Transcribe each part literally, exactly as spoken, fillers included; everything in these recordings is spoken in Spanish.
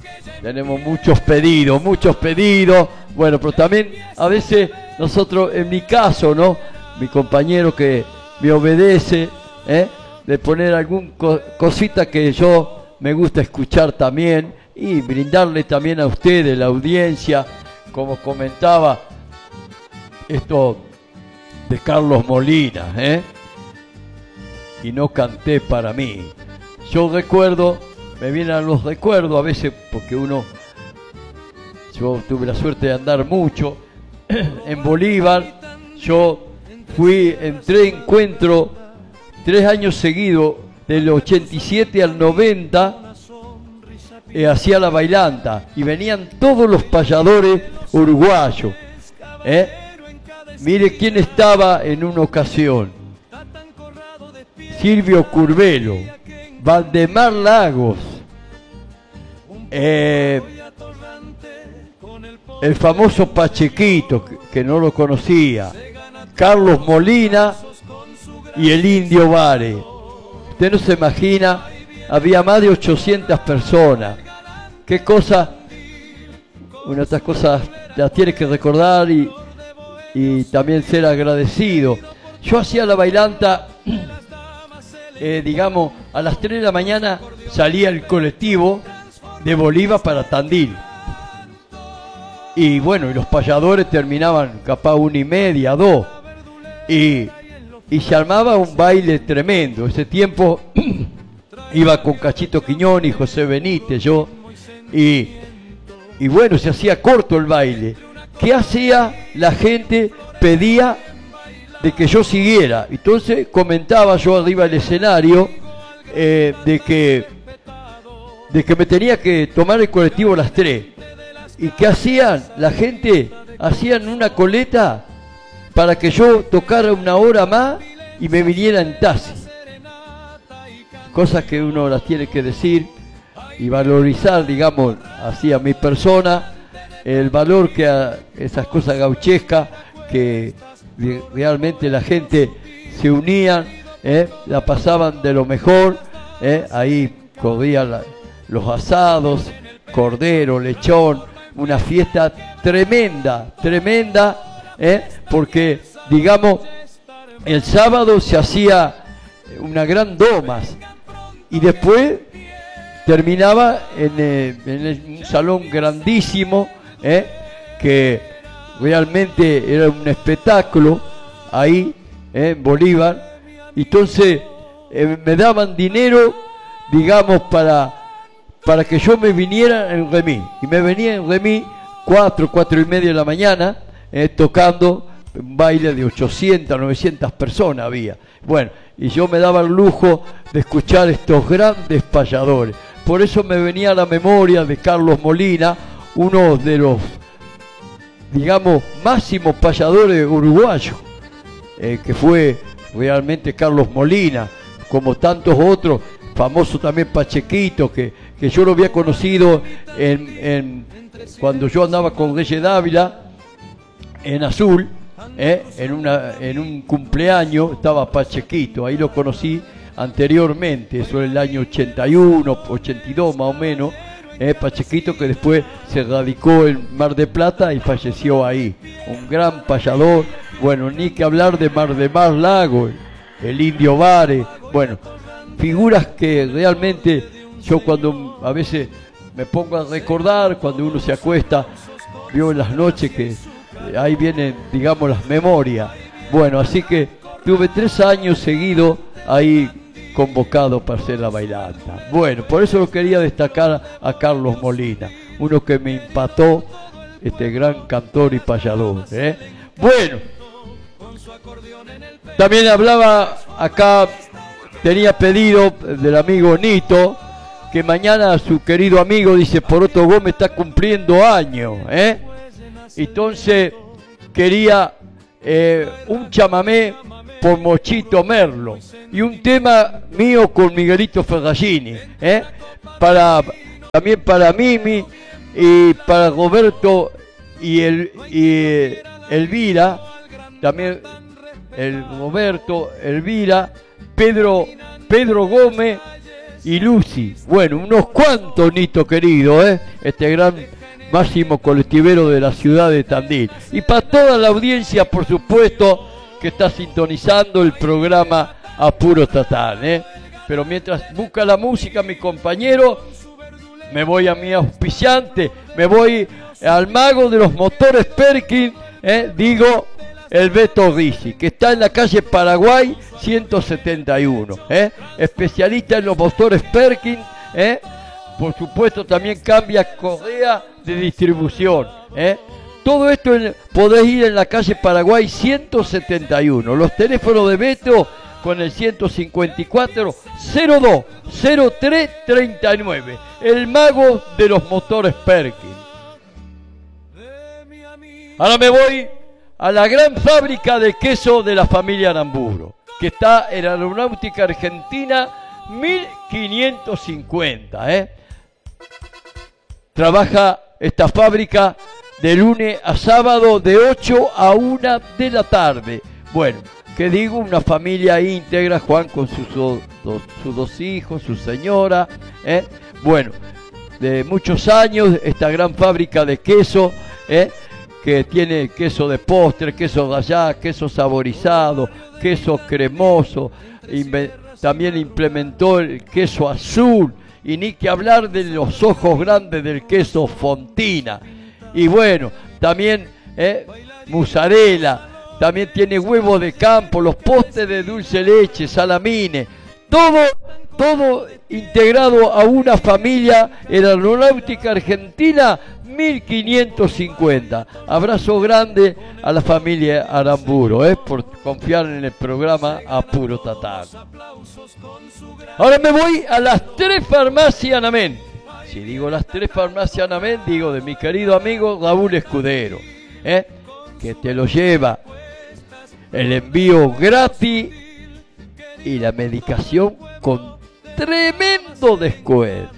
tenemos muchos pedidos, muchos pedidos. Bueno, pero también a veces nosotros, en mi caso, ¿no? Mi compañero que me obedece, ¿eh? De poner algún co cosita que yo me gusta escuchar también y brindarle también a ustedes, la audiencia, como comentaba, esto de Carlos Molina, ¿eh? Y no canté para mí. Yo recuerdo, me vienen los recuerdos a veces porque uno, yo tuve la suerte de andar mucho en Bolívar. Yo fui, entré, encuentro tres años seguidos, del ochenta y siete al noventa, eh, hacía la bailanta y venían todos los payadores uruguayos, ¿eh? Mire quién estaba en una ocasión: Silvio Curvelo, Valdemar Lagos, eh, el famoso Pachequito, que, que no lo conocía, Carlos Molina y el Indio Vare. Usted no se imagina, había más de ochocientas personas. Qué cosa, una de estas cosas las tienes que recordar y, y también ser agradecido. Yo hacía la bailanta, eh, digamos, a las tres de la mañana salía el colectivo de Bolívar para Tandil. Y bueno, y los payadores terminaban capaz una y media, dos. Y, y se armaba un baile tremendo. Ese tiempo iba con Cachito Quiñón y José Benítez, yo. Y, y bueno, se hacía corto el baile. ¿Qué hacía? La gente pedía de que yo siguiera. Entonces comentaba yo arriba del escenario eh, de que de que me tenía que tomar el colectivo a las tres. ¿Y qué hacían? La gente hacían una coleta para que yo tocara una hora más y me viniera en taxi. Cosas que uno las tiene que decir y valorizar, digamos, así a mi persona, el valor que a esas cosas gauchescas, que realmente la gente se unía, ¿eh? La pasaban de lo mejor, ¿eh? Ahí corrían la, los asados, cordero, lechón, una fiesta tremenda, tremenda, ¿eh? Porque, digamos, el sábado se hacía una gran domas y después terminaba en, eh, en un salón grandísimo, ¿eh? Que realmente era un espectáculo ahí, ¿eh? En Bolívar. Entonces eh, me daban dinero, digamos, para para que yo me viniera en remis, y me venía en remis cuatro, cuatro y media de la mañana, eh, tocando un baile de ochocientas, novecientas personas había. Bueno, y yo me daba el lujo de escuchar estos grandes payadores. Por eso me venía a la memoria de Carlos Molina, uno de los, digamos, máximos payadores uruguayos, eh, que fue realmente Carlos Molina, como tantos otros, famoso también Pachequito, que, que yo lo había conocido en, en, cuando yo andaba con Reyes Dávila, en Azul, eh, en, una, en un cumpleaños estaba Pachequito, ahí lo conocí anteriormente, eso en el año ochenta y uno, ochenta y dos más o menos, eh, Pachequito, que después se radicó en Mar de Plata y falleció ahí, un gran payador. Bueno, ni que hablar de Mar de Mar Lago, el Indio Vare, bueno, figuras que realmente yo cuando a veces me pongo a recordar, cuando uno se acuesta, vio en las noches que ahí vienen, digamos, las memorias. Bueno, así que tuve tres años seguidos ahí convocado para hacer la bailanta. Bueno, por eso lo quería destacar a Carlos Molina, uno que me impactó, este gran cantor y payador, ¿eh? Bueno, también hablaba acá, tenía pedido del amigo Nito, que mañana su querido amigo, dice, Poroto Gómez está cumpliendo años, ¿eh? Entonces quería eh, un chamamé por Mochito Merlo y un tema mío con Miguelito Ferragini, ¿eh? Para, también para Mimi y para Roberto y, el, y Elvira, también el Roberto, Elvira, Pedro, Pedro Gómez y Lucy. Bueno, unos cuantos, Nito querido, ¿eh? Este gran máximo colectivero de la ciudad de Tandil. Y para toda la audiencia, por supuesto, que está sintonizando el programa Apuro Tatán, ¿eh? Pero mientras busca la música mi compañero, me voy a mi auspiciante, me voy al mago de los motores Perkin, ¿eh? Digo, el Beto Ricci, que está en la calle Paraguay ciento setenta y uno, ¿eh? Especialista en los motores Perkin, ¿eh? Por supuesto también cambia correa de distribución, ¿eh? Todo esto en, podés ir en la calle Paraguay ciento setenta y uno. Los teléfonos de Beto con el ciento cincuenta y cuatro, cero dos, cero tres, treinta y nueve. El mago de los motores Perkin. Ahora me voy a la gran fábrica de queso de la familia Aramburo, que está en la Aeronáutica Argentina mil quinientos cincuenta, ¿eh? Trabaja esta fábrica de lunes a sábado de ocho a una de la tarde. Bueno, que digo, una familia íntegra, Juan con sus, do, do, sus dos hijos, su señora, ¿eh? Bueno, de muchos años, esta gran fábrica de queso, ¿eh? Que tiene queso de postre, queso gallá, queso saborizado, queso cremoso, inve- también implementó el queso azul, y ni que hablar de los ojos grandes del queso Fontina. Y bueno, también eh, mozzarella, también tiene huevo de campo, los postes de dulce leche, salamines, todo, todo integrado a una familia en la Aeronáutica Argentina mil quinientos cincuenta. Abrazo grande a la familia Aramburo, eh, por confiar en el programa Apuro Tatán. Ahora me voy a las tres farmacias Anamén. Si digo las tres farmacias Anamén, digo de mi querido amigo Raúl Escudero, eh, que te lo lleva el envío gratis y la medicación con tremendo descuento.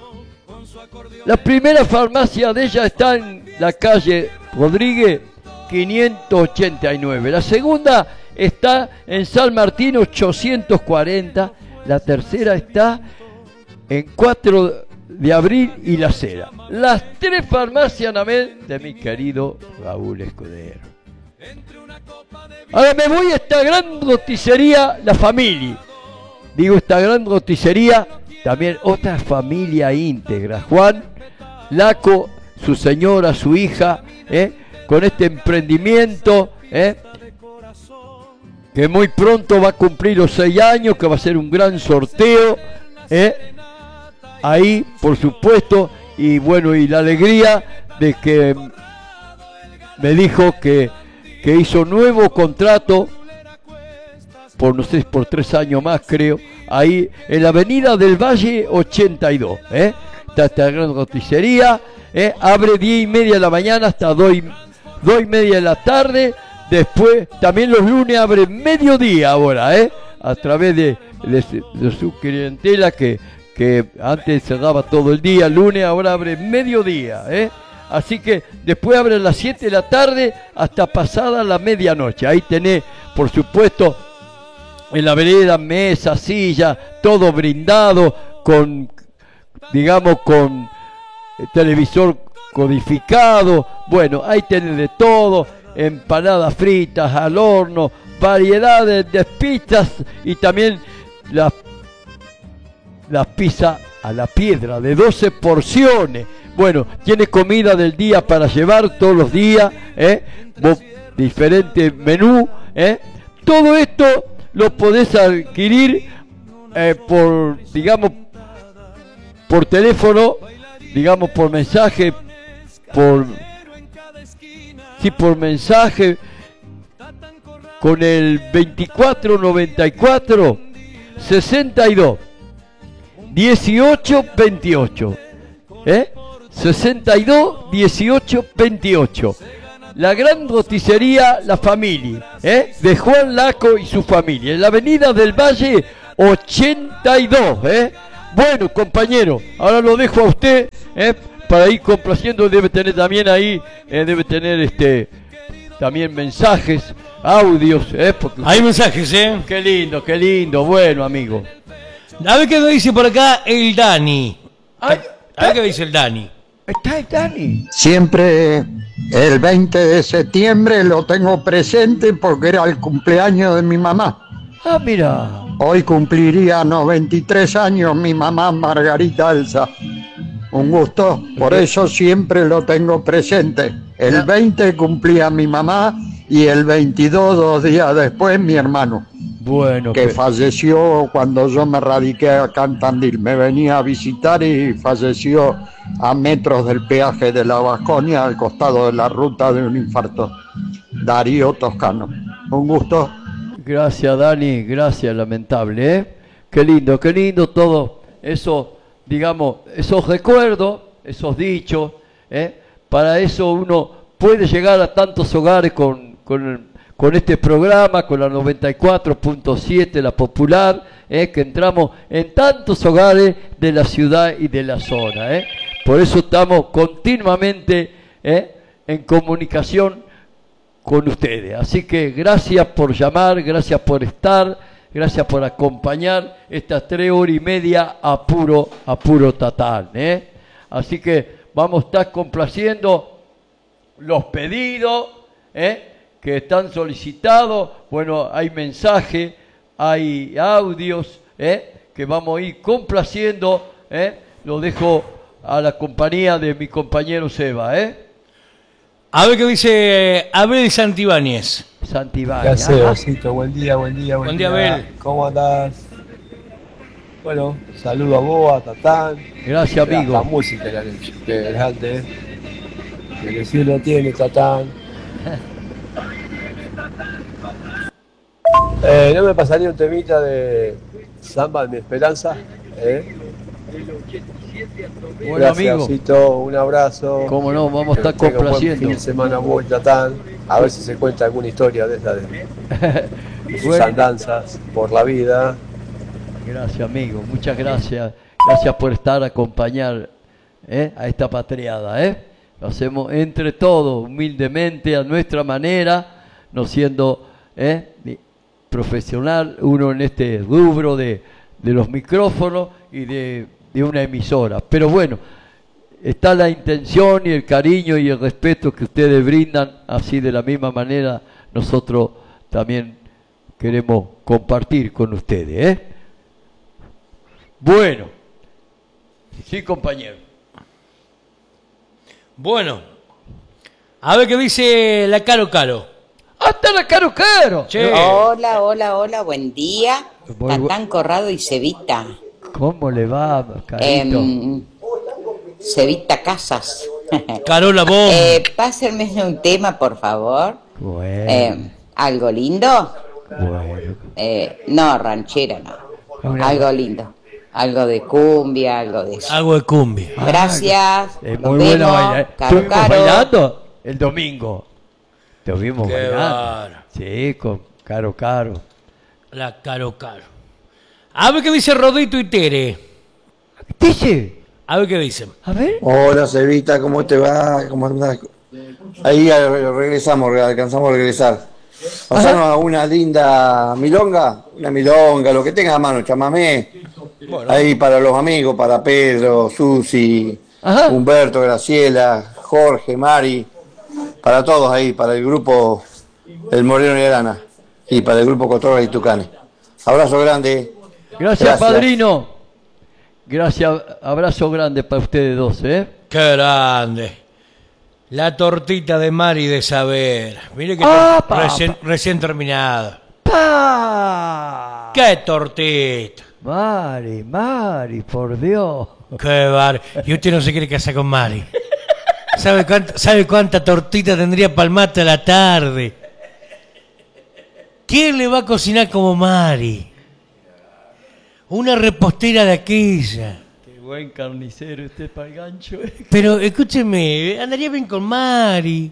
La primera farmacia de ella está en la calle Rodríguez quinientos ochenta y nueve. La segunda está en San Martín ochocientos cuarenta. La tercera está en cuatro de abril y La Cera. Las tres farmacias Anamel de mi querido Raúl Escudero. Ahora me voy a esta gran roticería La Familia. Digo, esta gran roticería, también otra familia íntegra. Juan, Laco, su señora, su hija, ¿eh? Con este emprendimiento, ¿eh? Que muy pronto va a cumplir los seis años, que va a ser un gran sorteo, ¿eh? Ahí, por supuesto, y bueno, y la alegría de que me dijo que, que hizo nuevo contrato por no sé, por tres años más creo, ahí en la avenida del Valle ochenta y dos, ¿eh? Está esta gran roticería, ¿eh? Abre diez y media de la mañana hasta dos y, dos y media de la tarde. Después, también los lunes abre mediodía ahora, ¿eh? A través de, de, de su clientela que, que antes cerraba todo el día, lunes ahora abre mediodía, ¿eh? Así que después abre a las siete de la tarde hasta pasada la medianoche. Ahí tenés, por supuesto, en la vereda, mesa, silla, todo brindado con, digamos, con televisor codificado. Bueno, ahí tenés de todo, empanadas fritas al horno, variedades de pizzas y también las la pizzas a la piedra de doce porciones. Bueno, tiene comida del día para llevar todos los días, ¿eh? Diferentes menús, ¿eh? Todo esto lo podés adquirir eh, por, digamos, por teléfono, digamos, por mensaje, por, sí, por mensaje, con el veinticuatro noventa y cuatro sesenta y dos dieciocho veintiocho, ¿eh? sesenta y dos dieciocho veintiocho. La gran roticería La Familia, ¿eh? De Juan Laco y su familia, en la avenida del Valle ochenta y dos, ¿eh? Bueno, compañero, ahora lo dejo a usted, ¿eh? Para ir complaciendo. Debe tener también ahí, eh, debe tener este también mensajes, audios, ¿eh? Porque hay mensajes, ¿eh? Qué lindo, qué lindo, bueno, amigo. A ver qué me dice por acá el Dani. Ay, A ver qué me dice el Dani. ¿Está el Dani? Siempre el veinte de septiembre lo tengo presente porque era el cumpleaños de mi mamá. Ah, mira. Hoy cumpliría noventa y tres años mi mamá Margarita Elsa. Un gusto, por eso siempre lo tengo presente. El veinte cumplía mi mamá y el veintidós, dos días después, mi hermano. Bueno, que que... falleció cuando yo me radiqué acá en Tandil. Me venía a visitar y falleció a metros del peaje de la Vasconia, al costado de la ruta, de un infarto. Darío Toscano. Un gusto. Gracias, Dani, gracias, lamentable, ¿eh? Qué lindo, qué lindo todo eso, digamos, esos recuerdos, esos dichos, ¿eh? Para eso uno puede llegar a tantos hogares con, con, con este programa, con la noventa y cuatro punto siete, la popular, ¿eh? Que entramos en tantos hogares de la ciudad y de la zona, ¿eh? Por eso estamos continuamente, ¿eh? en comunicación con ustedes. Así que gracias por llamar, gracias por estar, gracias por acompañar estas tres horas y media a puro, a puro tatán, ¿eh? Así que vamos a estar complaciendo los pedidos, ¿eh? que están solicitados. Bueno, hay mensajes, hay audios, ¿eh? que vamos a ir complaciendo, ¿eh? Lo dejo a la compañía de mi compañero Seba, ¿eh? A ver qué dice Abel Santibáñez. Santibáñez. ¿Qué haces, Osito? Buen día, buen día, buen, Buen día, día. Abel. ¿Cómo andás? Bueno, saludo a vos, a Tatán. Gracias, amigo. La música la que que grande. Que el cielo tiene, Tatán. Eh, ¿No me pasaría un temita de Samba de mi esperanza? ¿Eh? Bueno, Gracias, amigo. Osito, un abrazo. Cómo no, vamos a estar Que tenga un buen complaciendo. fin de semana vos, Tatán. A ver si se cuenta alguna historia de esa de sus Bueno, andanzas por la vida. gracias, amigo. Muchas gracias. Gracias por estar, acompañar, ¿eh? a esta patriada, ¿eh? Lo hacemos entre todos, humildemente, a nuestra manera, no siendo ¿eh? profesional, uno en este rubro de, de los micrófonos y de, de una emisora. Pero bueno, está la intención y el cariño y el respeto que ustedes brindan, así de la misma manera nosotros también queremos compartir con ustedes, ¿eh? Bueno, sí, compañero. Bueno, a ver qué dice la Caro Caro. ¡Hasta la Caro Caro! Che. Hola, hola, hola, buen día. Muy bu- Tatán Corrado y Cevita. ¿Cómo le va, carito? Em, Cevita Casas. Carola Bomb. eh, pásenme un tema, por favor. Bueno, Em, ¿Algo lindo? bueno. Eh, no, ranchera, no. Una- Algo lindo. Algo de cumbia, algo de eso. Algo de cumbia. Gracias. Es Nos muy buena vemos. bailar. Caro, Estuvimos caro. bailando el domingo. Estuvimos Qué bailando. bárbaro. Sí, con Caro Caro. La Caro Caro. A ver qué dice Rodito y Tere. Dice, A ver qué dicen. a ver. Hola, Cevita, ¿cómo te va? ¿Cómo andás? Ahí eh, regresamos, alcanzamos a regresar. Pasaron a una linda milonga, una milonga, lo que tengas a mano, chamamé. Bueno. Ahí para los amigos, para Pedro, Susi, Ajá. Humberto, Graciela, Jorge, Mari, para todos ahí, para el grupo El Moreno y Arana y para el grupo Cotorra y Tucanes. Abrazo grande. Gracias, Gracias. padrino. Gracias, abrazo grande para ustedes dos, ¿eh? Qué grande. La tortita de Mari de Saber. Mire que Ah, tor- pa, recién, pa. recién terminada. ¡Pa! ¡Qué tortita! Mari, Mari, por Dios. ¡Qué bar! Y usted no se quiere casar con Mari. ¿Sabe cuánta, ¿Sabe cuánta tortita tendría para el mate a la tarde? ¿Quién le va a cocinar como Mari? Una repostera de aquella. Qué buen carnicero usted para el gancho, ¿eh? Pero escúcheme, andaría bien con Mari.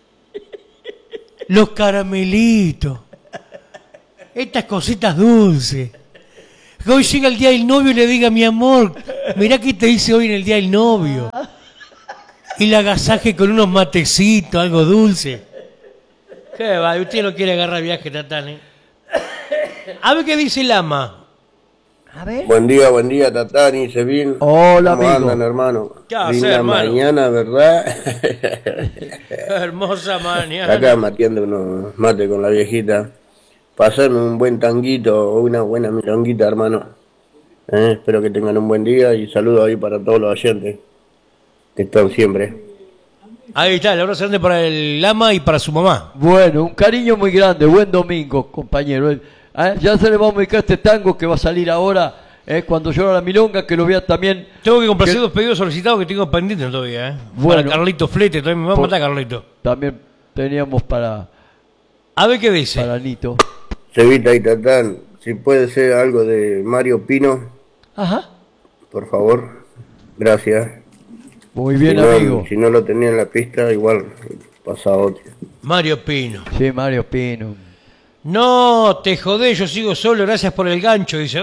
Los caramelitos. Estas cositas dulces. Que hoy llega el día del novio y le diga, mi amor, mirá qué te hice hoy en el día del novio. Y la agasaje con unos matecitos, algo dulce. ¿Qué va? Usted no quiere agarrar viaje, Tatán, ¿eh? A ver qué dice el ama. A ver. Buen día, buen día, Tatani, Sevil. Hola, ¿Cómo amigo. andan, hermano? ¿Qué haces, Linda hermano? mañana, ¿verdad? Hermosa mañana. Acá matiendo unos mates con la viejita. Pasarme un buen tanguito o una buena milonguita, hermano. Eh, espero que tengan un buen día y saludos ahí para todos los oyentes que están siempre. Ahí está, el abrazo grande para el Lama y para su mamá. Bueno, un cariño muy grande. Buen domingo, compañero. Eh, ya se le vamos a dedicar este tango que va a salir ahora, eh, cuando llora la milonga, que lo vea también. Tengo que complacer que... dos pedidos solicitados que tengo pendientes todavía, ¿eh? Bueno. Para Carlito Flete, todavía me va a Por... matar Carlito. También teníamos para... A ver qué dice. Para Nito. Sevita y Tatán, si puede ser algo de Mario Pino. Ajá. Por favor. Gracias. Muy bien, si no, amigo. Si no lo tenía en la pista, igual pasa otro. Mario Pino. Sí, Mario Pino. No, te jodé, yo sigo solo, gracias por el gancho. Dice,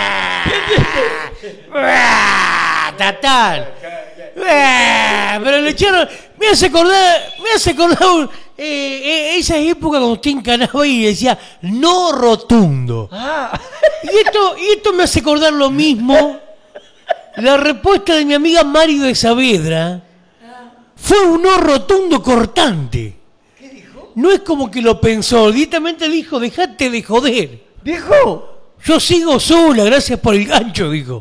Tatán. Pero le echaron, me hace acordar, me hace acordar eh, eh, esa época cuando usted encanaba y decía, no rotundo. Ah. Y esto, y esto me hace acordar lo mismo. La respuesta de mi amiga Mario de Saavedra fue un no rotundo cortante. ¿Qué dijo? No es como que lo pensó, directamente dijo, dejate de joder. ¿Dijo? Yo sigo sola, gracias por el gancho, dijo.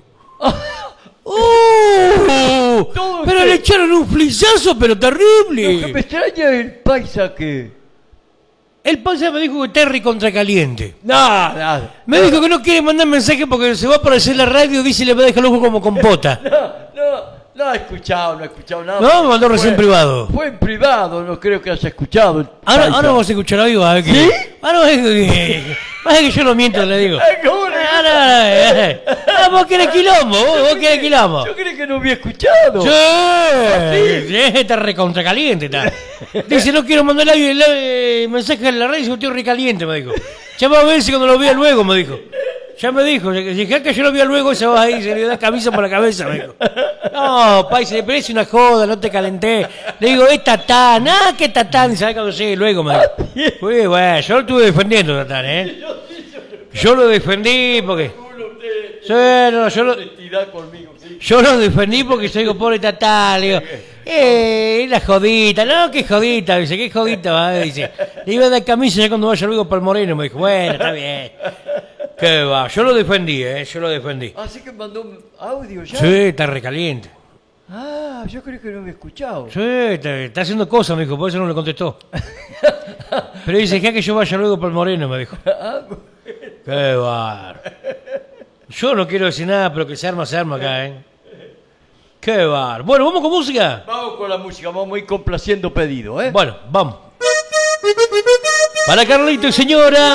¡Oh! No, Pero usted. le echaron un flisazo, pero Lo que me terrible. extraña es el paisa que... El panza me dijo que Terry contra caliente. No, no, Me dijo que no quiere mandar mensaje porque se va a aparecer en la radio y dice le va a dejar luego como compota. no, no, no he escuchado, no he escuchado nada. No, me mandó recién Fue- privado. Fue en privado, no creo que haya escuchado. el Ahora, paisa. ahora vamos a escuchar algo. A ver qué. ¿Sí? Ahora es que, más que yo no miento, le digo. Ay, ¿cómo le- Ahora, eh, ah, vos querés quilombo, vos, vos querés quilombo. Yo creí que no había escuchado. Sí, sí, está recontra caliente, está. Dice, no quiero mandar el, el, el mensaje en la red, dice, estoy recaliente, me dijo. Ya va a ver si cuando lo vea luego, me dijo. Ya me dijo, dije que yo lo vea luego, se va ahí, se le da camisa por la cabeza, me dijo. No, país, le parece una joda, no te calenté. Le digo, es Tatán, ah, que Tatán, ¿sabes cuando llegue luego? Me dijo. Uy, bueno, yo lo estuve defendiendo, Tatán, ¿eh? Yo lo defendí porque... Sí, no, yo lo... Yo lo defendí porque soy pobre Tatán, le digo, eh, la jodita, no, qué jodita, dice, qué jodita, va, dice, le iba a dar camisa ya cuando vaya luego para el Moreno, me dijo, bueno, está bien, qué va, yo lo defendí, eh, yo lo defendí. Así que mandó un audio ya. Sí, está recaliente, Ah, yo creo que no había escuchado. sí, está, está haciendo cosas, me dijo, por eso no le contestó. Pero dice, que yo vaya luego para el Moreno, me dijo. Qué va. Yo no quiero decir nada, pero que se arma, se arma acá, eh. Qué bar. Bueno, ¿vamos con música? Vamos con la música, vamos a ir complaciendo pedido, ¿eh? Bueno, vamos. Para Carlito y señora.